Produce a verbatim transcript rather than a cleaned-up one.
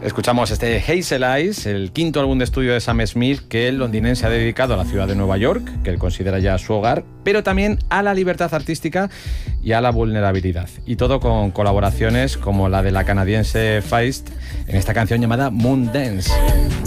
Escuchamos este Hazel Eyes, el quinto álbum de estudio de Sam Smith, que el londinense ha dedicado a la ciudad de Nueva York, que él considera ya su hogar, pero también a la libertad artística y a la vulnerabilidad. Y todo con colaboraciones como la de la canadiense Feist en esta canción llamada Moon Dance.